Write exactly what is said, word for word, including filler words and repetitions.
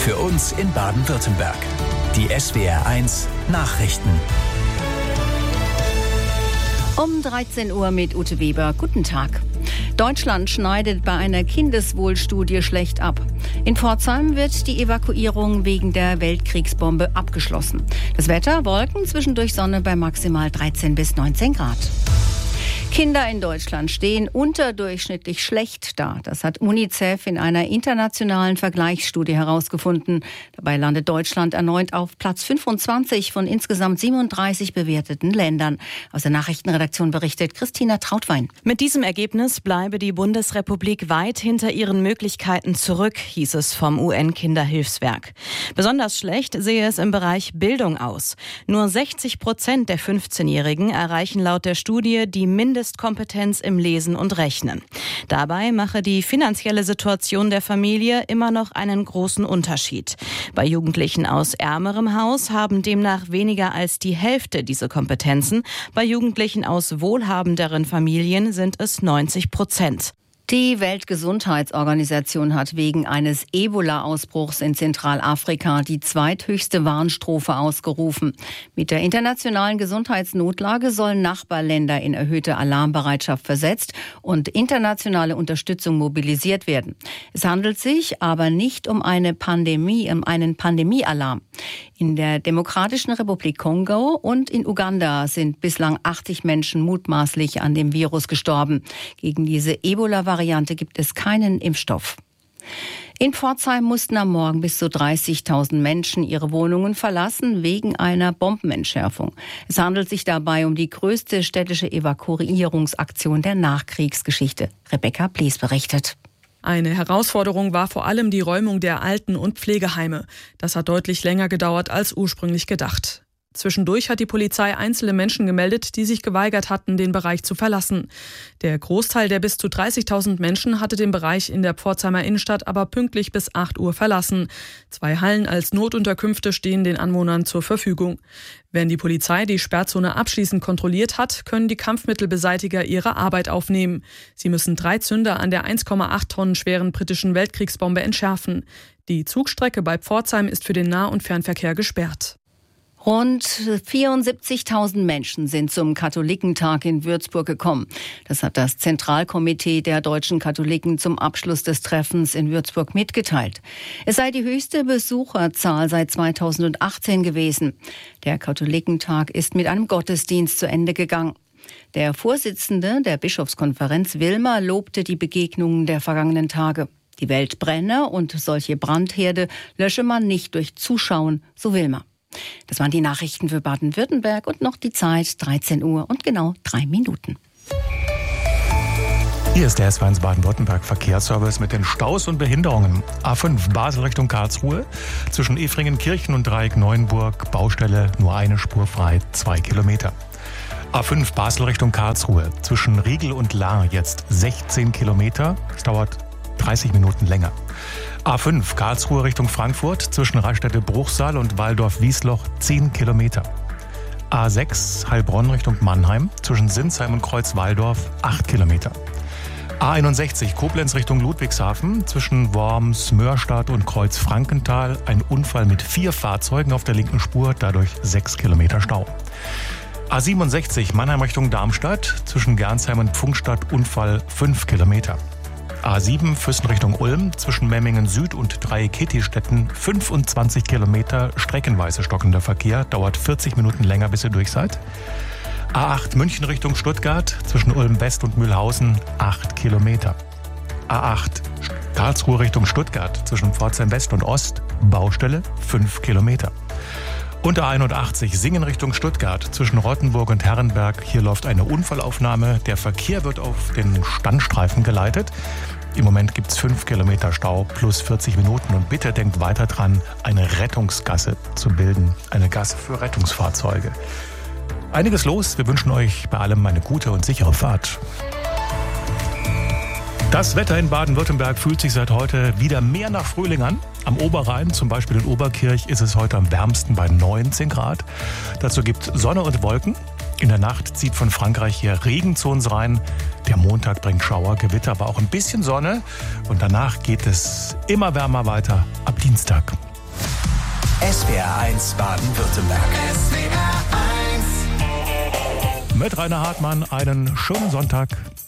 Für uns in Baden-Württemberg. Die S W R eins Nachrichten. Um dreizehn Uhr mit Ute Weber. Guten Tag. Deutschland schneidet bei einer Kindeswohlstudie schlecht ab. In Pforzheim wird die Evakuierung wegen der Weltkriegsbombe abgeschlossen. Das Wetter: Wolken, zwischendurch Sonne bei maximal dreizehn bis neunzehn Grad. Kinder in Deutschland stehen unterdurchschnittlich schlecht da. Das hat UNICEF in einer internationalen Vergleichsstudie herausgefunden. Dabei landet Deutschland erneut auf Platz fünfundzwanzig von insgesamt siebenunddreißig bewerteten Ländern. Aus der Nachrichtenredaktion berichtet Christina Trautwein. Mit diesem Ergebnis bleibe die Bundesrepublik weit hinter ihren Möglichkeiten zurück, hieß es vom U N-Kinderhilfswerk. Besonders schlecht sehe es im Bereich Bildung aus. Nur sechzig Prozent der fünfzehnjährigen erreichen laut der Studie die Mindestkompetenz im Lesen und Rechnen. Dabei mache die finanzielle Situation der Familie immer noch einen großen Unterschied. Bei Jugendlichen aus ärmerem Haus haben demnach weniger als die Hälfte diese Kompetenzen. Bei Jugendlichen aus wohlhabenderen Familien sind es neunzig Prozent. Die Weltgesundheitsorganisation hat wegen eines Ebola-Ausbruchs in Zentralafrika die zweithöchste Warnstrophe ausgerufen. Mit der internationalen Gesundheitsnotlage sollen Nachbarländer in erhöhte Alarmbereitschaft versetzt und internationale Unterstützung mobilisiert werden. Es handelt sich aber nicht um eine Pandemie, um einen Pandemiealarm. In der Demokratischen Republik Kongo und in Uganda sind bislang achtzig Menschen mutmaßlich an dem Virus gestorben. Gegen diese Ebola-Variante gibt es keinen Impfstoff. In Pforzheim mussten am Morgen bis zu dreißigtausend Menschen ihre Wohnungen verlassen wegen einer Bombenentschärfung. Es handelt sich dabei um die größte städtische Evakuierungsaktion der Nachkriegsgeschichte. Rebecca Blies berichtet. Eine Herausforderung war vor allem die Räumung der Alten- und Pflegeheime. Das hat deutlich länger gedauert als ursprünglich gedacht. Zwischendurch hat die Polizei einzelne Menschen gemeldet, die sich geweigert hatten, den Bereich zu verlassen. Der Großteil der bis zu dreißigtausend Menschen hatte den Bereich in der Pforzheimer Innenstadt aber pünktlich bis acht Uhr verlassen. Zwei Hallen als Notunterkünfte stehen den Anwohnern zur Verfügung. Wenn die Polizei die Sperrzone abschließend kontrolliert hat, können die Kampfmittelbeseitiger ihre Arbeit aufnehmen. Sie müssen drei Zünder an der eins Komma acht Tonnen schweren britischen Weltkriegsbombe entschärfen. Die Zugstrecke bei Pforzheim ist für den Nah- und Fernverkehr gesperrt. Rund vierundsiebzigtausend Menschen sind zum Katholikentag in Würzburg gekommen. Das hat das Zentralkomitee der deutschen Katholiken zum Abschluss des Treffens in Würzburg mitgeteilt. Es sei die höchste Besucherzahl seit zweitausendachtzehn gewesen. Der Katholikentag ist mit einem Gottesdienst zu Ende gegangen. Der Vorsitzende der Bischofskonferenz, Wilmer, lobte die Begegnungen der vergangenen Tage. Die Welt brenne und solche Brandherde lösche man nicht durch Zuschauen, so Wilmer. Das waren die Nachrichten für Baden-Württemberg und noch die Zeit dreizehn Uhr und genau drei Minuten. Hier ist der S W R eins Baden-Württemberg Verkehrsservice mit den Staus und Behinderungen. A fünf Basel Richtung Karlsruhe, zwischen Efringen-Kirchen und Dreieck-Neuenburg, Baustelle, nur eine Spur frei, zwei Kilometer. A fünf Basel Richtung Karlsruhe, zwischen Riegel und Lahr jetzt sechzehn Kilometer, es dauert dreißig Minuten länger. A fünf Karlsruhe Richtung Frankfurt, zwischen Raststätte-Bruchsal und Waldorf-Wiesloch zehn Kilometer. A sechs Heilbronn Richtung Mannheim, zwischen Sinsheim und Kreuzwaldorf acht Kilometer. A einundsechzig Koblenz Richtung Ludwigshafen, zwischen Worms, Mörstadt und Kreuz-Frankenthal ein Unfall mit vier Fahrzeugen auf der linken Spur, dadurch sechs Kilometer Stau. A siebenundsechzig Mannheim Richtung Darmstadt, zwischen Gernsheim und Pfungstadt Unfall fünf Kilometer. A sieben Füssen Richtung Ulm, zwischen Memmingen Süd und Dreieck-Kettistetten fünfundzwanzig Kilometer streckenweise stockender Verkehr, dauert vierzig Minuten länger, bis ihr durch seid. A acht München Richtung Stuttgart, zwischen Ulm West und Mühlhausen acht Kilometer. A acht Karlsruhe Richtung Stuttgart, zwischen Pforzheim West und Ost, Baustelle fünf Kilometer. Und A einundachtzig Singen Richtung Stuttgart, zwischen Rottenburg und Herrenberg. Hier läuft eine Unfallaufnahme. Der Verkehr wird auf den Standstreifen geleitet. Im Moment gibt es fünf Kilometer Stau plus vierzig Minuten. Und bitte denkt weiter dran, eine Rettungsgasse zu bilden. Eine Gasse für Rettungsfahrzeuge. Einiges los. Wir wünschen euch bei allem eine gute und sichere Fahrt. Das Wetter in Baden-Württemberg fühlt sich seit heute wieder mehr nach Frühling an. Am Oberrhein, zum Beispiel in Oberkirch, ist es heute am wärmsten bei neunzehn Grad. Dazu gibt es Sonne und Wolken. In der Nacht zieht von Frankreich hier Regen zu uns rein. Der Montag bringt Schauer, Gewitter, aber auch ein bisschen Sonne. Und danach geht es immer wärmer weiter ab Dienstag. S W R eins Baden-Württemberg. S W R eins. Mit Rainer Hartmann einen schönen Sonntag.